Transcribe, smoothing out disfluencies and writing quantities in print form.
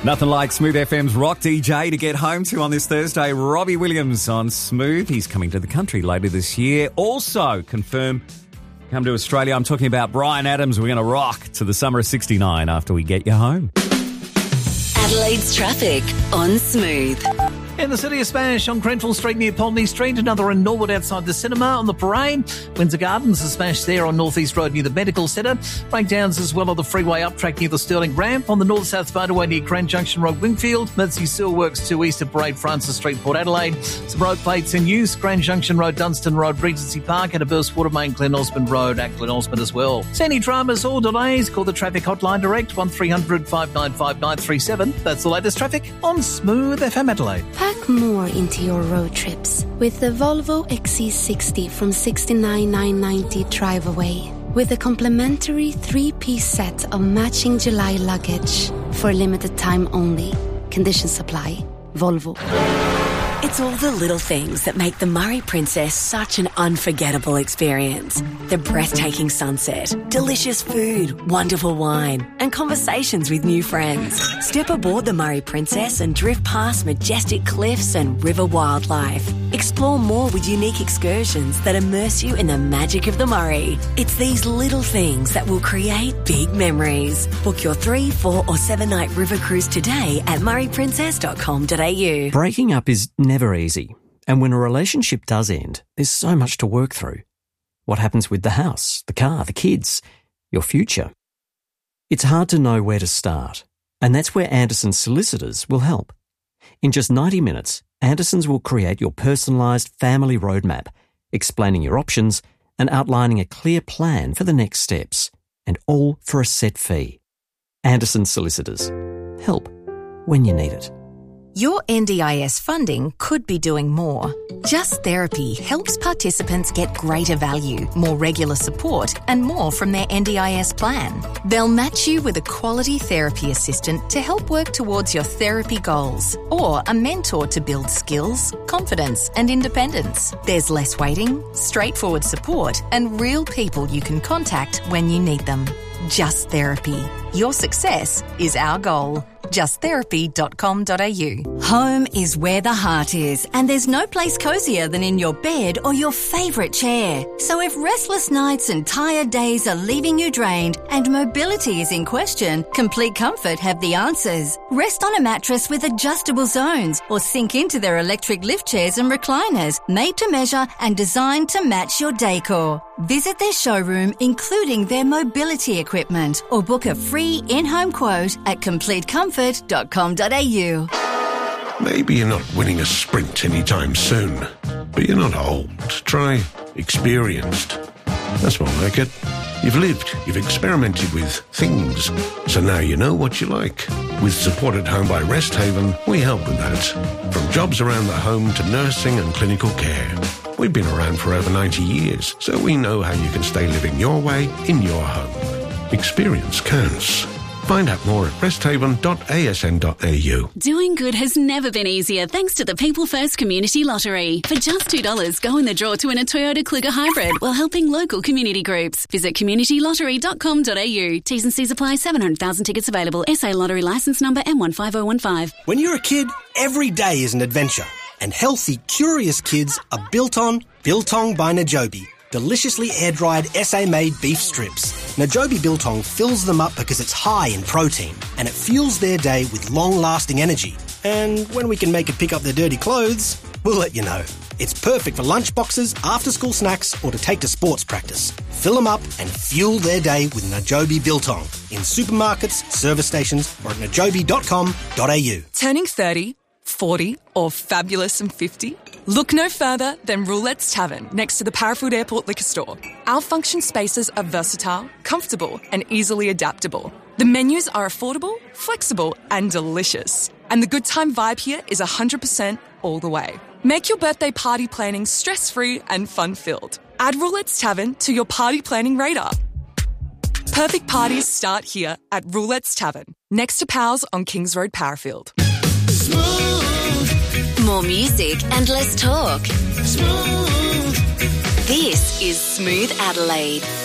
Nothing like Smooth FM's rock DJ to get home to on this Thursday. Robbie Williams on Smooth. He's coming to the country later this year. Also, come to Australia. I'm talking about Bryan Adams. We're going to rock to the summer of 69 after we get you home. Adelaide's traffic on Smooth. In the city of Smash on Grenfell Street near Ponley Street, another in Norwood outside the cinema on the Parade. Windsor Gardens, a smash there on North East Road near the Medical Centre. Breakdowns as well on the freeway up track near the Stirling Ramp. On the North-South motorway near Grand Junction Road, Wingfield. Mersey Sewer Works to east of Parade, Francis Street, Port Adelaide. Some road plates in use. Grand Junction Road, Dunstan Road, Regency Park, and a burst water main, Glen Osmond Road at Glen Osmond as well. See any dramas or delays? Call the traffic hotline direct, 1300 595 937. That's the latest traffic on Smooth FM Adelaide. Pack more into your road trips with the Volvo XC60 from $69,990 drive away. With a complimentary 3-piece set of matching July luggage for limited time only. Conditions apply. Volvo. It's all the little things that make the Murray Princess such an unforgettable experience. The breathtaking sunset, delicious food, wonderful wine, and conversations with new friends. Step aboard the Murray Princess and drift past majestic cliffs and river wildlife. Explore more with unique excursions that immerse you in the magic of the Murray. It's these little things that will create big memories. Book your 3, 4 or 7-night river cruise today at murrayprincess.com.au. Breaking up is never easy, and when a relationship does end, there's so much to work through. What happens with the house, the car, the kids, your future? It's hard to know where to start, and that's where Anderson's Solicitors will help. In just 90 minutes, Anderson's will create your personalised family roadmap, explaining your options and outlining a clear plan for the next steps, and all for a set fee. Anderson's Solicitors. Help when you need it. Your NDIS funding could be doing more. Just Therapy helps participants get greater value, more regular support, and more from their NDIS plan. They'll match you with a quality therapy assistant to help work towards your therapy goals, or a mentor to build skills, confidence, and independence. There's less waiting, straightforward support, and real people you can contact when you need them. Just Therapy. Your success is our goal. justtherapy.com.au. Home is where the heart is, and there's no place cozier than in your bed or your favourite chair. So if restless nights and tired days are leaving you drained and mobility is in question, Complete Comfort have the answers. Rest on a mattress with adjustable zones or sink into their electric lift chairs and recliners, made to measure and designed to match your decor. Visit their showroom, including their mobility equipment, or book a free in-home quote at completecomfort.com.au. Maybe you're not winning a sprint anytime soon, but you're not old. Try experienced. That's more like it. You've lived, you've experimented with things, so now you know what you like. With support at home by Rest Haven, we help with that. From jobs around the home to nursing and clinical care. We've been around for over 90 years, so we know how you can stay living your way in your home. Experience counts. Find out more at resthaven.asn.au. Doing good has never been easier thanks to the People First Community Lottery. For just $2, go in the draw to win a Toyota Kluger Hybrid while helping local community groups. Visit communitylottery.com.au. T's and C's apply. 700,000 tickets available. SA Lottery licence number M15015. When you're a kid, every day is an adventure. And healthy, curious kids are built on Biltong by Najobi. Deliciously air-dried SA-made beef strips. Najobi Biltong fills them up because it's high in protein and it fuels their day with long-lasting energy. And when we can make it pick up their dirty clothes, we'll let you know. It's perfect for lunchboxes, after-school snacks, or to take to sports practice. Fill them up and fuel their day with Najobi Biltong in supermarkets, service stations, or at najobi.com.au. Turning 30, 40, or fabulous and 50? Look no further than Roulette's Tavern next to the Parafield Airport Liquor Store. Our function spaces are versatile, comfortable, and easily adaptable. The menus are affordable, flexible, and delicious. And the good time vibe here is 100% all the way. Make your birthday party planning stress-free and fun-filled. Add Roulette's Tavern to your party planning radar. Perfect parties start here at Roulette's Tavern, next to Powell's on Kings Road, Parafield. More music and less talk. Smooth. This is Smooth Adelaide.